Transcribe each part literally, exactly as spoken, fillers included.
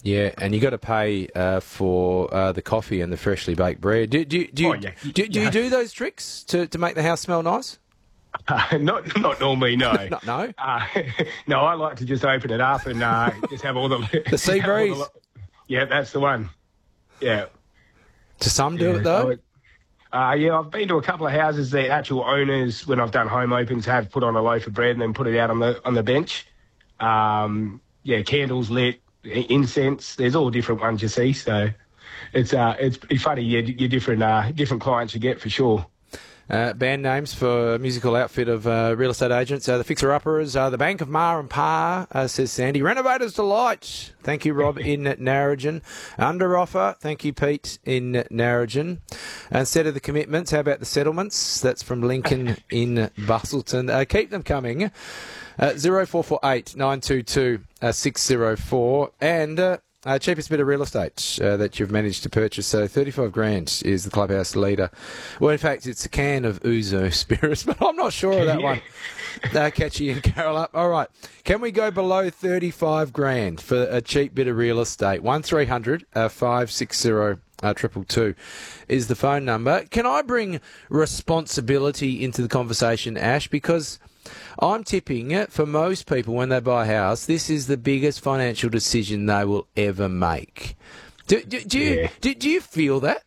Yeah, and you got to pay uh, for uh, the coffee and the freshly baked bread. Do, do, do, you, Oh, yeah. do, do you do those tricks to, to make the house smell nice? Uh, not not normally, no. no, no. Uh, no, I like to just open it up and uh, just have all the the sea breeze. The, yeah, that's the one. Yeah. Do some do yeah, it though? So it, uh, yeah, I've been to a couple of houses. The actual owners, when I've done home opens, have put on a loaf of bread and then put it out on the on the bench. Um, yeah, candles lit, incense. There's all different ones you see. So it's uh it's pretty funny. You you different uh different clients you get for sure. Uh, band names for a musical outfit of uh, real estate agents. Uh, the Fixer Uppers, uh, the Bank of Ma and Pa, uh, says Sandy. Renovators Delight. Thank you, Rob, in Narrogin. Under offer. Thank you, Pete, in Narrogin. Instead of the commitments, how about the settlements? That's from Lincoln in Bustleton. Uh, keep them coming. Uh, zero four four eight nine two two six zero four. And... Uh, Uh, cheapest bit of real estate uh, that you've managed to purchase. So thirty-five grand is the clubhouse leader. Well, in fact, it's a can of Ouzo Spirits, but I'm not sure of that one. Uh, Catchy and Carol up. All right. Can we go below thirty-five grand for a cheap bit of real estate? one three hundred five six zero triple two is the phone number. Can I bring responsibility into the conversation, Ash? Because I'm tipping it for most people when they buy a house, this is the biggest financial decision they will ever make. Do, do, do you Yeah. do, do you feel that?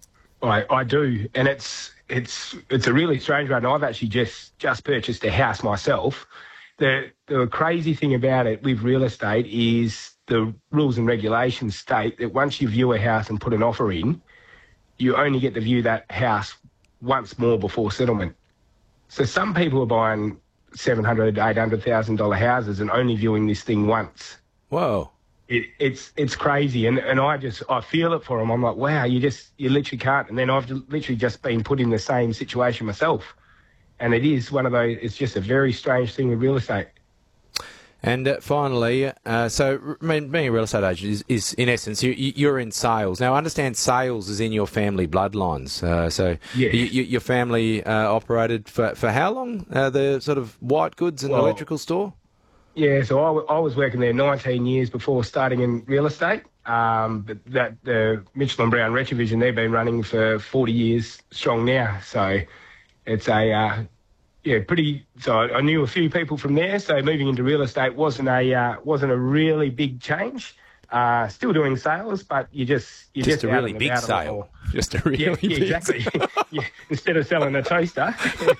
I, I do, and it's it's it's a really strange one. I've actually just just purchased a house myself. The the crazy thing about it with real estate is the rules and regulations state that once you view a house and put an offer in, you only get to view that house once more before settlement. So some people are buying seven hundred thousand dollars, eight hundred thousand dollars houses and only viewing this thing once. Whoa. It, it's it's crazy, and, and I just I feel it for them. I'm like, wow, you just you literally can't. And then I've literally just been put in the same situation myself, and it is one of those. It's just a very strange thing with real estate. And uh, finally, uh, so I mean, being a real estate agent is, is in essence, you, you're in sales. Now, I understand sales is in your family bloodlines. Uh, so Yes. you, you, your family uh, operated for, for how long, uh, the sort of white goods and Well, electrical store? Yeah, so I, w- I was working there nineteen years before starting in real estate. Um, but that the Mitchell and Brown Retrovision, they've been running for forty years strong now. So it's a... Uh, Yeah, pretty. So I knew a few people from there. So moving into real estate wasn't a uh, wasn't a really big change. Uh, still doing sales, but you just you Just just a really big sale. Just a really Yeah, big yeah, exactly. sale. Yeah, instead of selling a toaster,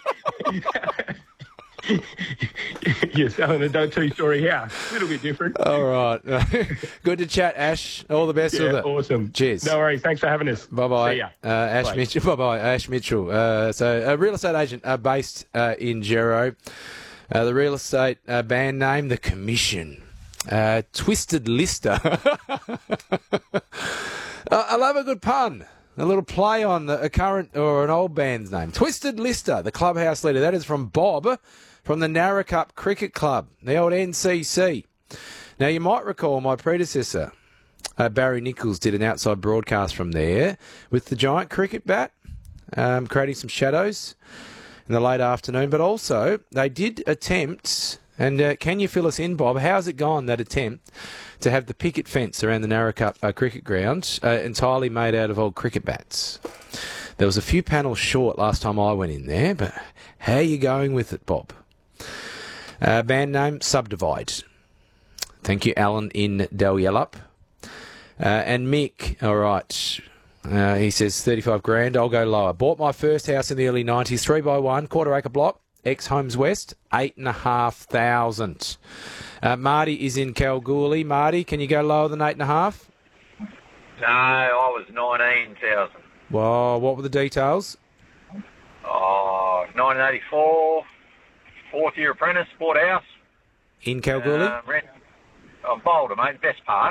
you're selling a two-story house. A little bit different. All right. Good to chat, Ash. All the best Yeah, with it. awesome. Cheers. No worries. Thanks for having us. Bye-bye. See ya. Uh, Ash Bye. Mitchell. Bye-bye, Ash Mitchell. Uh, so a real estate agent uh, based uh, in Gero. Uh, the real estate uh, band name, The Commission. Uh, Twisted Lister. uh, I love a good pun. A little play on the, a current or an old band's name. Twisted Lister, the clubhouse leader. That is from Bob from the Narrackup Cricket Club, the old N C C. Now, you might recall my predecessor, uh, Barry Nichols, did an outside broadcast from there with the giant cricket bat, um, creating some shadows in the late afternoon. But also, they did attempt, and uh, can you fill us in, Bob? How's it gone, that attempt to have the picket fence around the Narrackup uh, cricket ground uh, entirely made out of old cricket bats? There was a few panels short last time I went in there, but how are you going with it, Bob? Uh, band name, Subdivide. Thank you, Alan in Dalyellup. Uh, and Mick, all right, uh, he says thirty-five grand, I'll go lower. Bought my first house in the early nineties, three by one, quarter acre block, ex-Homes West, eight and a half thousand. Uh, Marty is in Kalgoorlie. Marty, can you go lower than eight and a half? No, I was nineteen thousand. Well, what were the details? Oh, nineteen eighty-four, fourth year apprentice, bought a house. In Kalgoorlie? Uh, rent, oh, Boulder, mate, best part.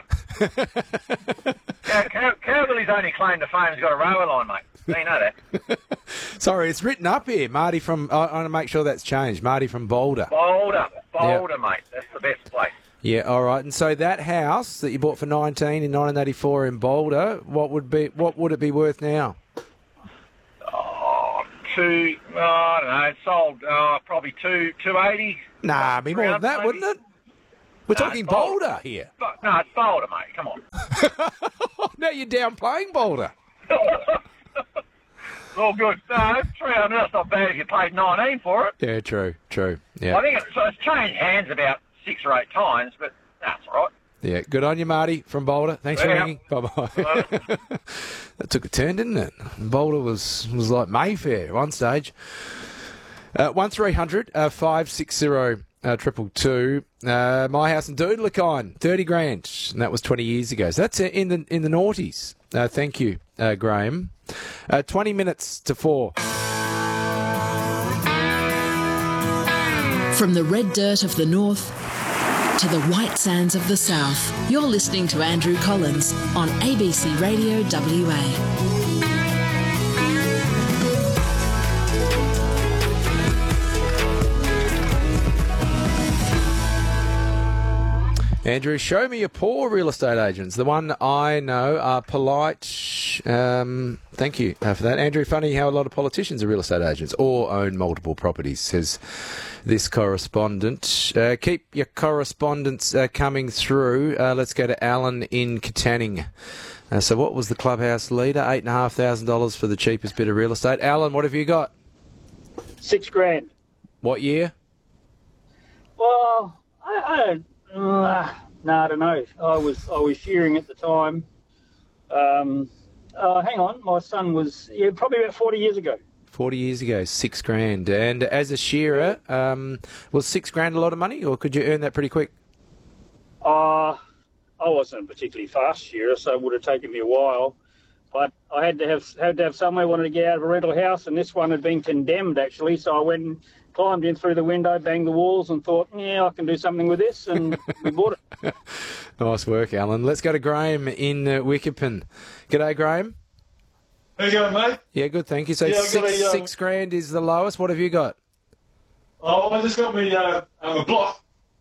Cal- Cal- Kalgoorlie's only claim to fame has got a railway line, mate. Do you know that? Sorry, it's written up here. Marty from, I, I want to make sure that's changed. Marty from Boulder. Boulder, Boulder, mate. That's the best place. Yeah, all right. And so that house that you bought for nineteen in nineteen eighty-four in Boulder, what would be what would it be worth now? Oh, two, oh, I don't know, it sold uh, probably two, two eighty. Nah, be more than that, wouldn't it? We're No, talking it's Boulder. Boulder here. But, no, it's Boulder, mate. Come on. Now you're downplaying Boulder. All good. No, three hundred, that's not bad if you paid nineteen for it. Yeah, true, true. Yeah, I think it's, so it's changed hands about six or eight times, but that's all right. yeah. Good on you, Marty from Boulder. Thanks for Yeah. ringing. Bye bye. That took a turn, didn't it? Boulder was was like Mayfair at one stage. Uh, one three hundred uh, five six zero uh, triple two. Uh, my house in Doodlakine, thirty grand, and that was twenty years ago. So that's in the in the noughties. Uh, thank you, uh, Graham. Uh, twenty minutes to four. From the red dirt of the north to the white sands of the south, you're listening to Andrew Collins on A B C Radio W A. Andrew, show me your poor real estate agents. The one I know are polite. Um, thank you uh, for that. Andrew, funny how a lot of politicians are real estate agents or own multiple properties, says this correspondent. Uh, keep your correspondence uh, coming through. Uh, let's go to Alan in Katanning. Uh, so what was the clubhouse leader? eight thousand five hundred dollars for the cheapest bit of real estate. Alan, what have you got? Six grand. What year? Well, I, I don't. Uh, no, I don't know. I was I was shearing at the time. Um, uh, hang on, my son was yeah probably about forty years ago. forty years ago, six grand. And as a shearer, um, was six grand a lot of money, or could you earn that pretty quick? Uh, I wasn't a particularly fast shearer, so it would have taken me a while. But I had to have had to have somewhere. Wanted to get out of a rental house, and this one had been condemned actually. So I went and climbed in through the window, banged the walls, and thought, yeah, I can do something with this, and we bought it. Nice work, Alan. Let's go to Graham in uh, Wickerton. G'day, Graham. How you going, mate? Yeah, good, thank you. So Yeah, I've got six, a, um, six grand is the lowest. What have you got? Oh, I just got me uh, um, a block.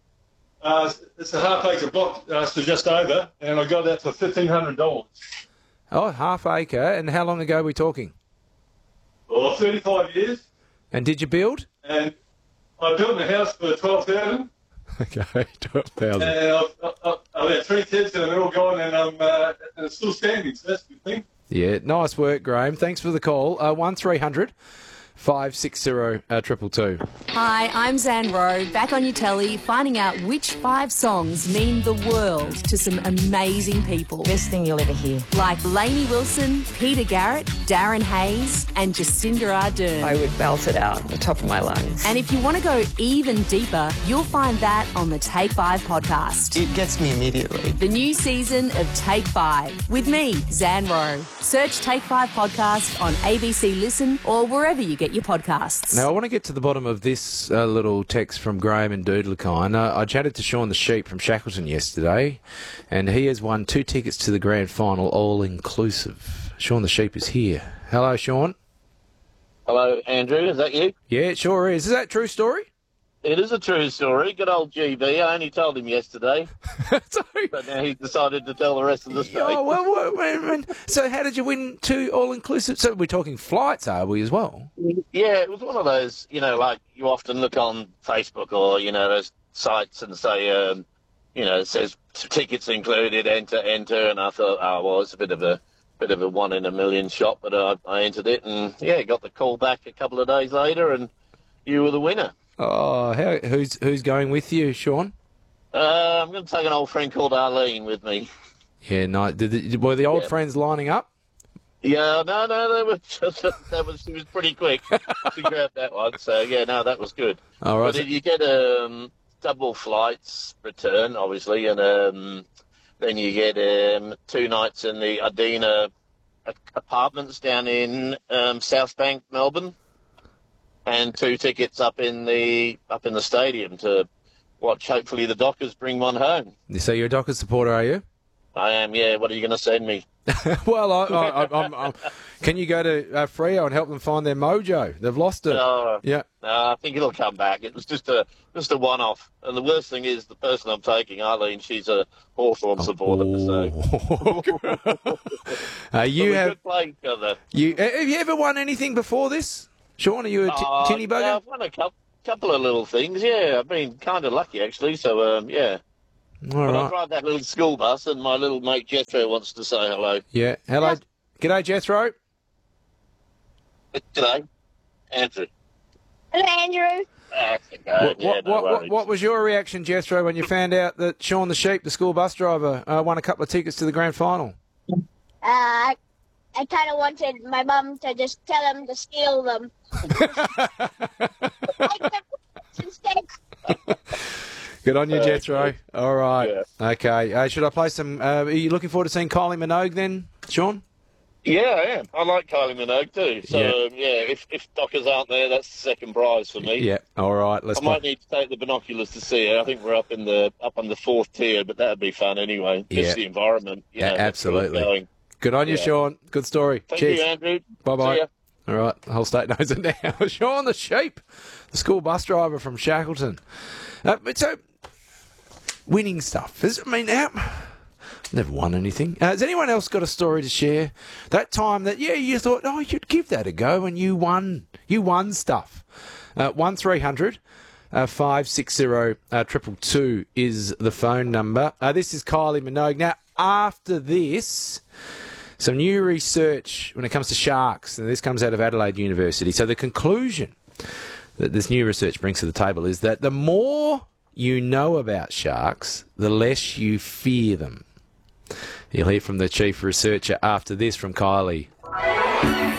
Uh, it's a half acre block, uh, so just over, and I got that for fifteen hundred dollars. Oh, half acre. And how long ago are we talking? Well, thirty-five years, And did you build? and I built my house for twelve thousand, Okay, twelve thousand. and I've, I've, I've had three kids, and they're all gone, and I'm uh, and it's still standing. So that's a good thing. Yeah, nice work, Graham. Thanks for the call. Uh, one three hundred five six zero triple two. Hi, I'm Zan Rowe, back on your telly, finding out which five songs mean the world to some amazing people. Best thing you'll ever hear. Like Lainey Wilson, Peter Garrett, Darren Hayes, and Jacinda Ardern. I would belt it out at the top of my lungs. And if you want to go even deeper, you'll find that on the Take Five podcast. It gets me immediately. The new season of Take Five with me, Zan Rowe. Search Take Five podcast on A B C Listen or wherever you get your podcasts. Now, I want to get to the bottom of this uh, little text from Graham in Doodlakine. Uh, I chatted to Sean the Sheep from Shackleton yesterday, and he has won two tickets to the grand final, all inclusive. Sean the Sheep is here. Hello, Sean. Hello, Andrew. Is that you? Yeah, it sure is. Is that a true story? It is a true story. Good old G B. I only told him yesterday, Sorry. but now he's decided to tell the rest of the story. Oh, well, well, well, well, so how did you win two all-inclusive? So we're talking flights, are we, as well? Yeah, it was one of those, you know, like you often look on Facebook or, you know, those sites and say, um, you know, it says tickets included, enter, enter. And I thought, oh, well, it's a bit of a bit of a one in a million shot, but I, I entered it and, yeah, got the call back a couple of days later and you were the winner. Oh, how, who's who's going with you, Sean? Uh, I'm going to take an old friend called Arlene with me. Yeah, no. Did the, were the old Yeah. friends lining up? Yeah, no, no, that was just, that was she was pretty quick to grab that one. So yeah, no, that was good. All right. But did you get um, double flights return, obviously, and um, then you get um, two nights in the Adina apartments down in um, South Bank, Melbourne, and two tickets up in the up in the stadium to watch. Hopefully, the Dockers bring one home. So you're a Dockers supporter, are you? I am. Yeah. What are you going to send me? well, I, I, I, I'm, I'm, can you go to uh, Freo and help them find their mojo? They've lost it. Uh, yeah. No, I think it'll come back. It was just a just a one-off. And the worst thing is the person I'm taking, Arlene, she's a Hawthorn supporter. Oh. So uh, you we have could play each other. you have you ever won anything before this? Sean, are you a t- Uh, tinny bugger? yeah, I've won a couple, couple of little things. Yeah, I've been kind of lucky actually. So um, yeah, All But right. I drive that little school bus, and my little mate Jethro wants to say hello. Yeah. Hello. G'day, Jethro. G'day, Andrew. Hello, Andrew. That's okay. What, yeah, what, no what, what, worries. what was your reaction, Jethro, when you found out that Sean the Sheep, the school bus driver, uh, won a couple of tickets to the grand final? Uh, I, I kind of wanted my mum to just tell him to steal them. Instead. Good on you, Okay. Jethro. All right. Yeah. Okay. Uh, should I play some... Uh, are you looking forward to seeing Kylie Minogue then, Sean? Yeah, I am. I like Kylie Minogue too. So, Yeah. um, yeah, if, if Dockers aren't there, that's the second prize for me. Yeah. All right. Let's I might play. need to take the binoculars to see her. I think we're up in the up on the fourth tier, but that'd be fun anyway. Just Yeah. the environment. You Yeah, know, that's where it's absolutely. going. Good on you, Yeah. Sean. Good story. Thank Cheers. you, Andrew. Bye-bye. See ya. All right, the whole state knows it now. Sean the Sheep, the school bus driver from Shackleton. Uh, but so, winning stuff. Is, I mean, how, never won anything. Uh, has anyone else got a story to share? That time that, yeah, you thought, oh, you'd give that a go and you won. You won stuff. Uh, one three hundred five six zero triple two is the phone number. Uh, this is Kylie Minogue. Now, after this... some new research when it comes to sharks, and this comes out of Adelaide University. So the conclusion that this new research brings to the table is that the more you know about sharks, the less you fear them. You'll hear from the chief researcher after this from Kylie.